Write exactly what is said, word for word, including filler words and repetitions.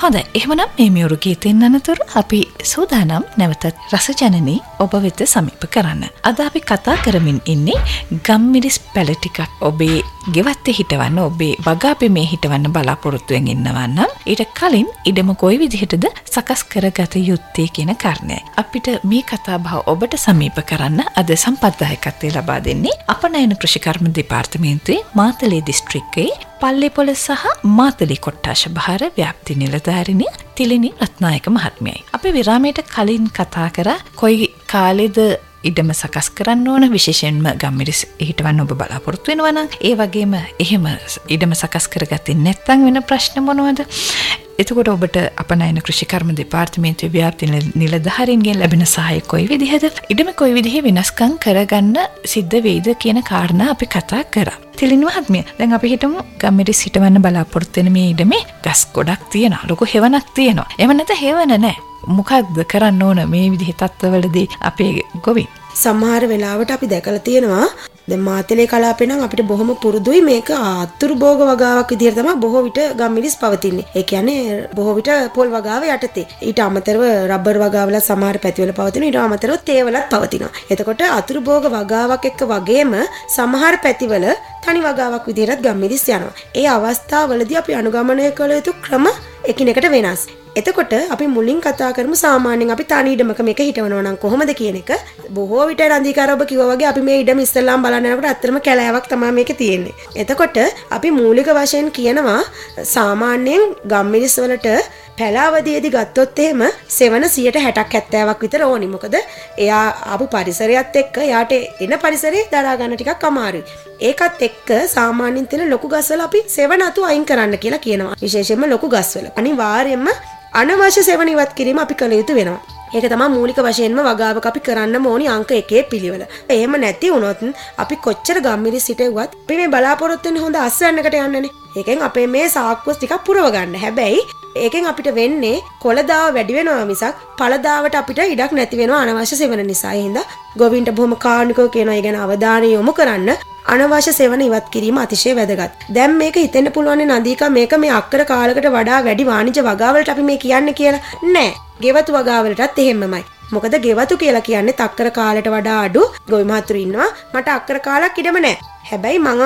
හොඳයි. එහෙමනම් මේ මියුරු ගීතෙන් අනතුරු අපි සූදානම් නැවතත් රසජනනී ඔබ වෙත සමීප කරන්න. අද අපි කතා කරමින් ඉන්නේ ගම්මිරිස් පැල ටිකක් ඔබේ ගෙවත්තේ හිටවන්න, ඔබේ වගා බිමේ හිටවන්න බලාපොරොත්තු වෙමින් ඉන්නවා නම් ඊට කලින් ඉඩම කොයි විදිහටද සකස් කරගත යුත්තේ කියන කාරණය. අපිට මේ කතා බහ ඔබට සමීප කරන්න අද සම්පත්දායකත්වය ලබා දෙන්නේ අපනයන කෘෂිකර්ම දෙපාර්තමේන්තුවේ මාතලේ දිස්ත්‍රික්කයේ පල්ලේපොළ සහ මාතලේ කොට්ටාශ භාර ව්‍යාප්ති නිලධාරිණිය තිලිනි රත්නායක මහත්මියයි. අපි විරාමයට කලින් කතා කරා කොයි කාලෙද ඉඩම සකස් කරන්න ඕන, විශේෂයෙන්ම ගම්මිරිස් හිටවන්න ඔබ බලාපොරොත්තු වෙනවා නම්, ඒ වගේම එහෙම ඉඩම සකස් කරගත්තේ නැත්නම් වෙන ප්‍රශ්න මොනවද? එතකොට ඔබට අපනයන කෘෂිකර්ම දෙපාර්තමේන්තුවේ ව්‍යාප්ති නිලධාරීන්ගෙන් ලැබෙන සහාය කොයි විදිහද, ඉඩම කොයි විදිහේ වෙනස්කම් කරගන්න සිද්ධ වෙයිද කියන කාරණා අපි කතා කරා. තිලිනි මහත්මිය, දැන් අපි හිතමු ගම්මිරිස් හිටවන්න බලාපොරොත්තු වෙන මේ ඉඩමේ ගස් ගොඩක් තියෙනවා, ලොකු හෙවණක් තියෙනවා. එහෙම නැත්නම් හෙවණ නැහැ. මොකක්ද කරන්න ඕන මේ විදිහේ තත්ත්වවලදී අපේ ගොවි? සමහර වෙලාවට අපි දැකලා තියෙනවා දැන් මාතලේ කලාපේ නම් අපිට බොහොම පුරුදුයි මේක ආතුරු භෝග වගාවක් විදිහට තමයි බොහෝ විට ගම්මිරිස් පවතින්නේ. ඒ කියන්නේ බොහෝ විට පොල් වගාව යටතේ. ඊට අමතරව රබර් වගාවල සමහර පැතිවල පවතිනවා. ඊට අමතරව තේවලත් පවතිනවා. එතකොට ආතුරු භෝග වගාවක් එක්ක වගේම සමහර පැතිවල තනි වගාවක් විදිහට ගම්මිරිස් යනවා. ඒ අවස්ථාවවලදී අපි අනුගමනය කළ යුතු ක්‍රම එකිනෙකට වෙනස්. එතකොට අපි මුලින් කතා කරමු සාමාන්‍යයෙන් අපි තනි ඉඩමක මේක හිටවනවා නම් කොහොමද කියන එක. බොහෝ විට රන්දිකාර ඔබ කිව්වා වගේ අපි මේ ඉඩම ඉස්සෙල්ලාම බලන්න යනකොට ඇත්තටම කැලෑවක් තමයි මේකේ තියෙන්නේ. එතකොට අපි මූලික වශයෙන් කියනවා සාමාන්‍යයෙන් ගම්මිරිස් වලට පැලාවදීදී ගත්තොත් එහෙම සෙවන සියයට හැටක් හැත්තෑවක් විතර ඕනි. මොකද එයා ආපු පරිසරයත් එක්ක යාට එන පරිසරේ දරා ගන්න ටිකක් අමාරුයි. ඒකත් එක්ක සාමාන්‍යයෙන් තියෙන ලොකු ගස්වල අපි සෙවන අතු අයින් කරන්න කියලා කියනවා. විශේෂයෙන්ම ලොකු ගස්වල. අනිවාර්යයෙන්ම අනවශ්‍ය සෙවන ඉවත් කිරීම අපි කළ යුතු වෙනවා. ඒක තමයි මූලික වශයෙන්ම වගාවක අපි කරන්න ඕනි අංක එකේ පිළිවෙල. එහෙම නැති වුණොත් අපි කොච්චර ගම්මිරිස් හිටෙව්වත් අපි මේ බලාපොරොත්තු වෙන්නේ හොඳ අස්වැන්නකට යන්නනේ. ඒකෙන් අපේ මේ සාක්කුව ටිකක් පුරව ගන්න. හැබැයි ඒකෙන් අපිට වෙන්නේ කොළදාව වැඩි වෙනවා මිසක් පළදාවට අපිට ඉඩක් නැති වෙනවා අනවශ්‍ය සෙවන නිසා. ඒ හින්දා ගොවින්ට බොහොම කාරුණිකව කියනවා ඒ ගැන අවධානය යොමු කරන්න. අනවශ්‍ය සෙවන ඉවත් කිරීම අතිශය වැදගත්. දැන් මේක හිතෙන්න පුළුවන් නදීකා මේක මේ අක්කර කාලයකට වඩා වැඩි වාණිජ වගාවලට අපි මේ කියන්නේ කියලා. නෑ. ගෙවතු වගාවලටත් එහෙමමයි. මොකද ගෙවතු කියලා කියන්නේ අක්කර කාලයට වඩා අඩු ගොවි මහතුරු ඉන්නවා. මට අක්කර කාලයක් ඉඩම නෑ. හැබැයි මම